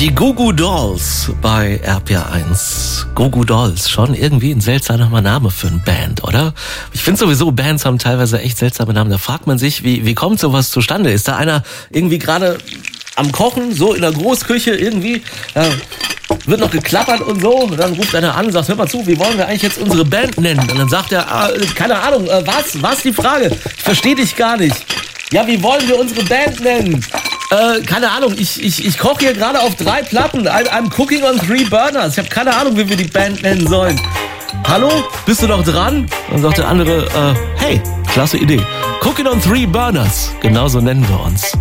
Die Goo Goo Dolls bei RPR1. Goo Goo Dolls, schon irgendwie ein seltsamer Name für eine Band, oder? Ich finde sowieso, Bands haben teilweise echt seltsame Namen. Da fragt man sich, wie kommt sowas zustande? Ist da einer irgendwie gerade am Kochen, so in der Großküche irgendwie? Wird noch geklappert und so, und dann ruft einer an und sagt, hör mal zu, wie wollen wir eigentlich jetzt unsere Band nennen? Und dann sagt er, keine Ahnung, was die Frage? Ich verstehe dich gar nicht. Ja, wie wollen wir unsere Band nennen? Keine Ahnung, ich koche hier gerade auf 3 Platten. I'm cooking on 3 burners. Ich habe keine Ahnung, wie wir die Band nennen sollen. Hallo, bist du noch dran? Dann sagt der andere, hey, klasse Idee. Cooking on 3 burners. Genauso nennen wir uns.